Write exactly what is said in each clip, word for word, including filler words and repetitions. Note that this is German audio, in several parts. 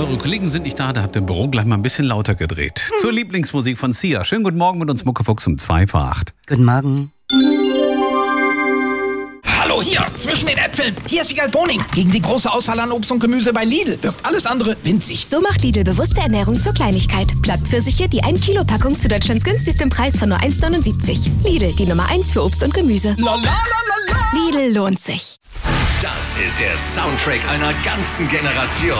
eure Kollegen sind nicht da, da habt ihr im Büro gleich mal ein bisschen lauter gedreht. Hm. Zur Lieblingsmusik von Sia. Schönen guten Morgen mit uns Muckefuchs um zwei vor acht. Guten Morgen. Hallo, hier, zwischen den Äpfeln. Hier ist Igal Boning. Gegen die große Auswahl an Obst und Gemüse bei Lidl wirkt alles andere winzig. So macht Lidl bewusste Ernährung zur Kleinigkeit. Plattpfirsiche, die ein Kilo Packung zu Deutschlands günstigstem Preis von nur eins neunundsiebzig. Lidl, die Nummer eins für Obst und Gemüse. La, la, la, la, la. Lidl lohnt sich. Das ist der Soundtrack einer ganzen Generation.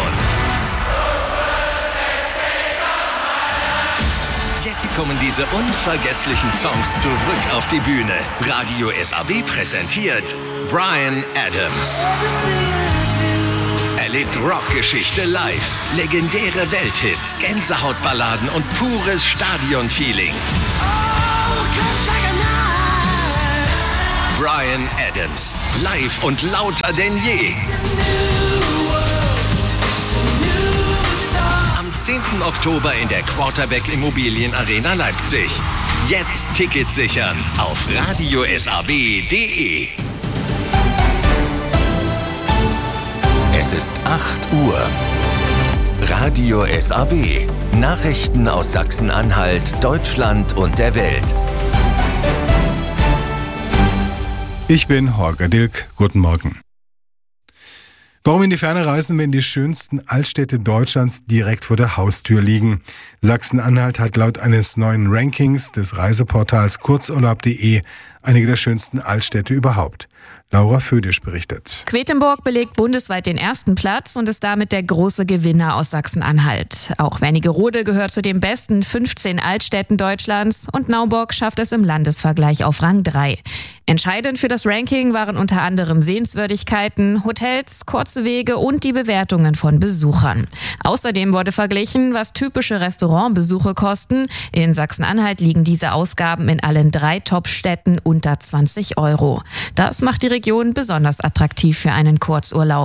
Jetzt kommen diese unvergesslichen Songs zurück auf die Bühne. Radio S A B präsentiert Bryan Adams. Erlebt Rockgeschichte live, legendäre Welthits, Gänsehautballaden und pures Stadionfeeling. Bryan Adams, live und lauter denn je. Am zehnten Oktober in der Quarterback Immobilien Arena Leipzig. Jetzt Tickets sichern auf radio s a b punkt d e. Es ist acht Uhr. Radio S A B. Nachrichten aus Sachsen-Anhalt, Deutschland und der Welt. Ich bin Holger Dilk. Guten Morgen. Warum in die Ferne reisen, wenn die schönsten Altstädte Deutschlands direkt vor der Haustür liegen? Sachsen-Anhalt hat laut eines neuen Rankings des Reiseportals kurzurlaub punkt de einige der schönsten Altstädte überhaupt. Laura Födisch berichtet. Quedlinburg belegt bundesweit den ersten Platz und ist damit der große Gewinner aus Sachsen-Anhalt. Auch Wernigerode gehört zu den besten fünfzehn Altstädten Deutschlands und Naumburg schafft es im Landesvergleich auf Rang drei. Entscheidend für das Ranking waren unter anderem Sehenswürdigkeiten, Hotels, kurze Wege und die Bewertungen von Besuchern. Außerdem wurde verglichen, was typische Restaurantbesuche kosten. In Sachsen-Anhalt liegen diese Ausgaben in allen drei Top-Städten unter zwanzig Euro. Das macht die Region besonders attraktiv für einen Kurzurlaub.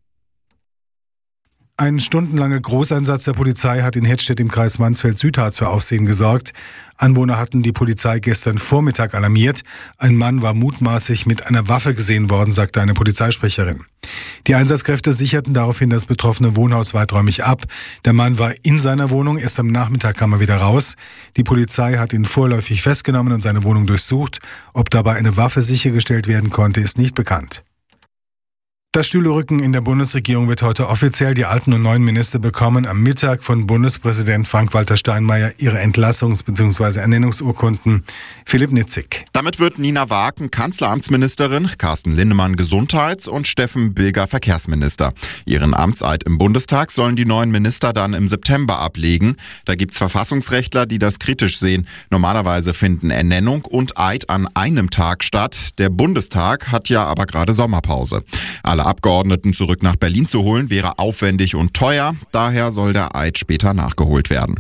Ein stundenlanger Großeinsatz der Polizei hat in Hettstedt im Kreis Mansfeld-Südharz für Aufsehen gesorgt. Anwohner hatten die Polizei gestern Vormittag alarmiert. Ein Mann war mutmaßlich mit einer Waffe gesehen worden, sagte eine Polizeisprecherin. Die Einsatzkräfte sicherten daraufhin das betroffene Wohnhaus weiträumig ab. Der Mann war in seiner Wohnung, erst am Nachmittag kam er wieder raus. Die Polizei hat ihn vorläufig festgenommen und seine Wohnung durchsucht. Ob dabei eine Waffe sichergestellt werden konnte, ist nicht bekannt. Das Stühlerücken in der Bundesregierung wird heute offiziell. Die alten und neuen Minister bekommen am Mittag von Bundespräsident Frank-Walter Steinmeier ihre Entlassungs- bzw. Ernennungsurkunden. Philipp Nitzig. Damit wird Nina Waken Kanzleramtsministerin, Carsten Linnemann Gesundheits- und Steffen Bilger Verkehrsminister. Ihren Amtseid im Bundestag sollen die neuen Minister dann im September ablegen. Da gibt's Verfassungsrechtler, die das kritisch sehen. Normalerweise finden Ernennung und Eid an einem Tag statt. Der Bundestag hat ja aber gerade Sommerpause. Alle Abgeordneten zurück nach Berlin zu holen, wäre aufwendig und teuer. Daher soll der Eid später nachgeholt werden.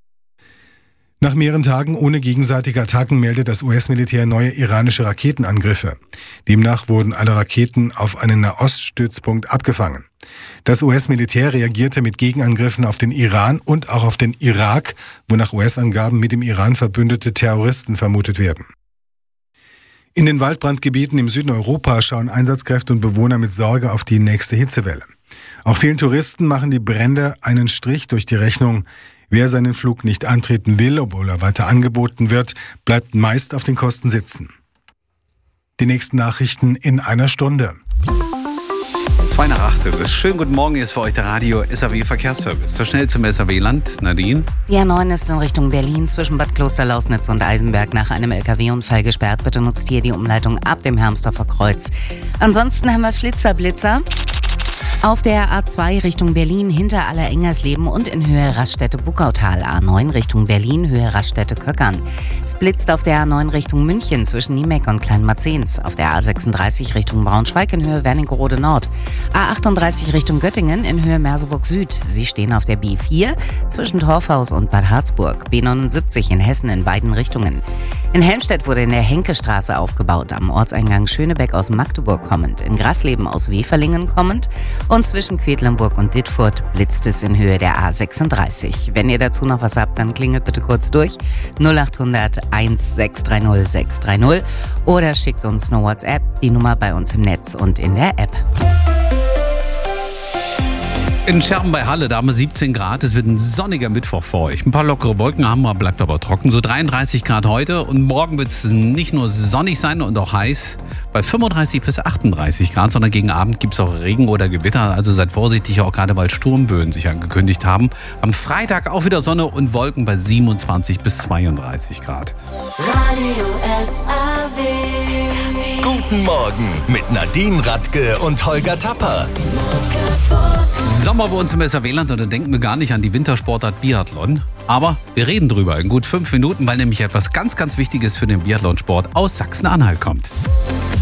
Nach mehreren Tagen ohne gegenseitige Attacken meldet das U S-Militär neue iranische Raketenangriffe. Demnach wurden alle Raketen auf einen Nahoststützpunkt abgefangen. Das U S-Militär reagierte mit Gegenangriffen auf den Iran und auch auf den Irak, wo nach U S-Angaben mit dem Iran verbündete Terroristen vermutet werden. In den Waldbrandgebieten im Süden Europas schauen Einsatzkräfte und Bewohner mit Sorge auf die nächste Hitzewelle. Auch vielen Touristen machen die Brände einen Strich durch die Rechnung. Wer seinen Flug nicht antreten will, obwohl er weiter angeboten wird, bleibt meist auf den Kosten sitzen. Die nächsten Nachrichten in einer Stunde. zwei nach acht ist es. Schönen guten Morgen, hier ist für euch der Radio S A B Verkehrsservice. So schnell zum S A B-Land. Nadine? Die A neun ist in Richtung Berlin zwischen Bad Klosterlausnitz und Eisenberg nach einem L K W-Unfall gesperrt. Bitte nutzt hier die Umleitung ab dem Hermsdorfer Kreuz. Ansonsten haben wir Flitzer-Blitzer. Auf der A zwei Richtung Berlin hinter Aller-Engersleben und in Höhe Raststätte-Buckautal. A neun Richtung Berlin, Höhe Raststätte-Köckern. Es blitzt auf der A neun Richtung München zwischen Niemeck und Kleinmarzens. Auf der A sechsunddreißig Richtung Braunschweig in Höhe Wernigerode Nord. A achtunddreißig Richtung Göttingen in Höhe Merseburg Süd. Sie stehen auf der B vier zwischen Torfhaus und Bad Harzburg. B neunundsiebzig in Hessen in beiden Richtungen. In Helmstedt wurde in der Henkestraße aufgebaut, am Ortseingang Schönebeck aus Magdeburg kommend, in Grasleben aus Weferlingen kommend und zwischen Quedlinburg und Dittfurt blitzt es in Höhe der A sechsunddreißig. Wenn ihr dazu noch was habt, dann klingelt bitte kurz durch null acht hundert eins sechs drei null sechs drei null oder schickt uns eine WhatsApp, die Nummer bei uns im Netz und in der App. In Scherben bei Halle, da haben wir siebzehn Grad. Es wird ein sonniger Mittwoch für euch. Ein paar lockere Wolken haben wir, bleibt aber trocken. So dreiunddreißig Grad heute und morgen wird es nicht nur sonnig sein und auch heiß bei fünfunddreißig bis achtunddreißig Grad, sondern gegen Abend gibt es auch Regen oder Gewitter. Also seid vorsichtig, auch gerade weil Sturmböen sich angekündigt haben. Am Freitag auch wieder Sonne und Wolken bei siebenundzwanzig bis zweiunddreißig Grad. Radio S A W. Guten Morgen mit Nadine Radke und Holger Tapper. Sommer bei uns im S A W-Land und da denken wir gar nicht an die Wintersportart Biathlon. Aber wir reden drüber in gut fünf Minuten, weil nämlich etwas ganz, ganz Wichtiges für den Biathlonsport aus Sachsen-Anhalt kommt.